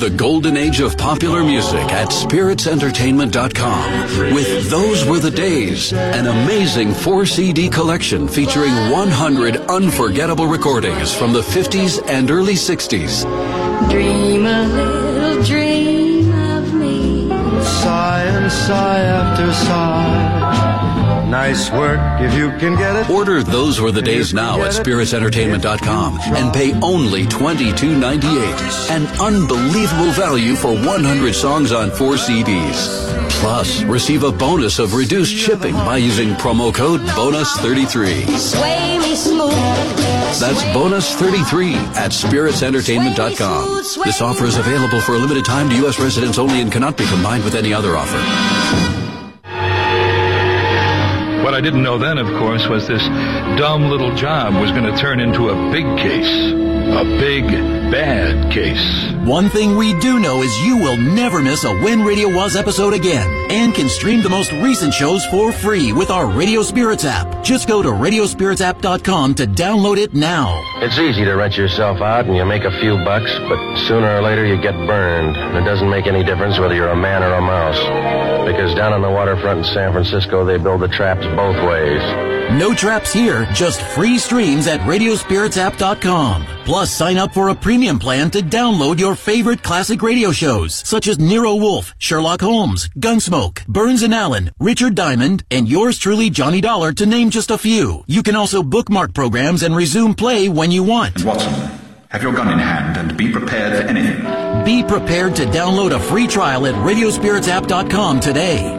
the golden age of popular music at SpiritsEntertainment.com with Those Were the Days, an amazing 4-CD collection featuring 100 unforgettable recordings from the 50s and early 60s. Dream a little dream of me. Sigh and sigh after sigh. Nice work if you can get it. Order Those Were the Days now at SpiritsEntertainment.com and pay only $22.98. An unbelievable value for 100 songs on 4 CDs. Plus, receive a bonus of reduced shipping by using promo code BONUS33. Sway me smooth. That's BONUS33 at SpiritsEntertainment.com. This offer is available for a limited time to U.S. residents only and cannot be combined with any other offer. What I didn't know then, of course, was this dumb little job was going to turn into a big case. A big, bad case. One thing we do know is you will never miss a When Radio Was episode again and can stream the most recent shows for free with our Radio Spirits app. Just go to radiospiritsapp.com to download it now. It's easy to rent yourself out and you make a few bucks, but sooner or later you get burned. And it doesn't make any difference whether you're a man or a mouse. Because down on the waterfront in San Francisco, they build the traps both ways. No traps here, just free streams at radiospiritsapp.com. Plus, sign up for a premium plan to download your favorite classic radio shows, such as Nero Wolfe, Sherlock Holmes, Gunsmoke, Burns and Allen, Richard Diamond, and yours truly, Johnny Dollar, to name just a few. You can also bookmark programs and resume play when you want. And Watson, have your gun in hand and be prepared for anything. Be prepared to download a free trial at radiospiritsapp.com today.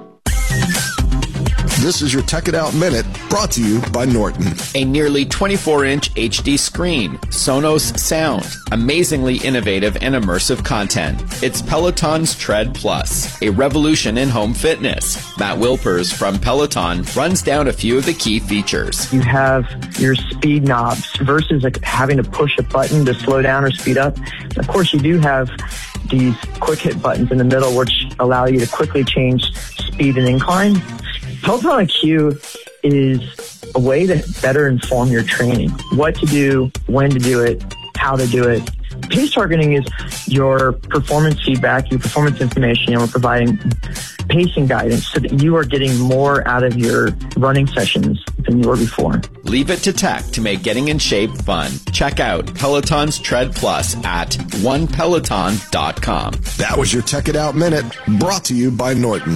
This is your Tech It Out Minute, brought to you by Norton. A nearly 24-inch HD screen, Sonos Sound, amazingly innovative and immersive content. It's Peloton's Tread Plus, a revolution in home fitness. Matt Wilpers from Peloton runs down a few of the key features. You have your speed knobs versus having to push a button to slow down or speed up. Of course, you do have these quick hit buttons in the middle, which allow you to quickly change speed and incline. Peloton IQ is a way to better inform your training. What to do, when to do it, how to do it. Pace targeting is your performance feedback, your performance information, and we're providing pacing guidance so that you are getting more out of your running sessions than you were before. Leave it to tech to make getting in shape fun. Check out Peloton's Tread Plus at onepeloton.com. That was your Tech It Out Minute, brought to you by Norton.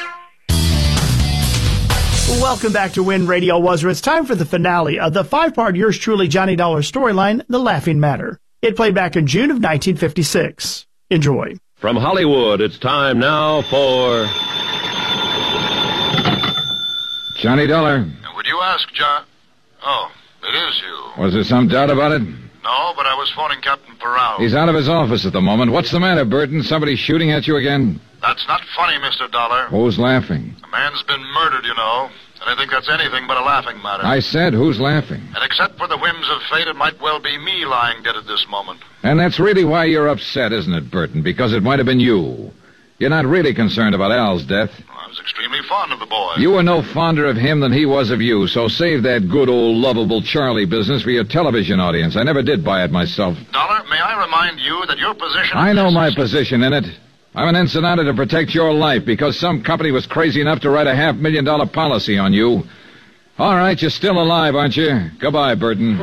Welcome back to When Radio Was, where it's time for the finale of the 5-part Yours Truly Johnny Dollar storyline, The Laughing Matter. It played back in June of 1956. Enjoy. From Hollywood, it's time now for... Johnny Dollar. Would you ask, John? Oh, it is you. Was there some doubt about it? No, but I was phoning Captain Perral. He's out of his office at the moment. What's the matter, Burton? Somebody shooting at you again? That's not funny, Mr. Dollar. Who's laughing? A man's been murdered, you know. And I think that's anything but a laughing matter. I said, who's laughing? And except for the whims of fate, it might well be me lying dead at this moment. And that's really why you're upset, isn't it, Burton? Because it might have been you. You're not really concerned about Al's death. I was extremely fond of the boy. You were no fonder of him than he was of you, so save that good old lovable Charlie business for your television audience. I never did buy it myself. Dollar, may I remind you that your position... I know my position in it. I'm an ensenada to protect your life because some company was crazy enough to write a $500,000 policy on you. All right, you're still alive, aren't you? Goodbye, Burton.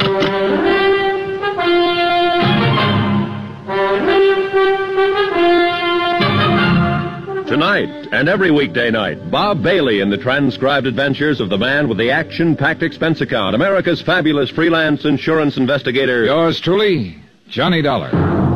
Tonight and every weekday night, Bob Bailey in the transcribed adventures of the man with the action-packed expense account, America's fabulous freelance insurance investigator. Yours truly, Johnny Dollar.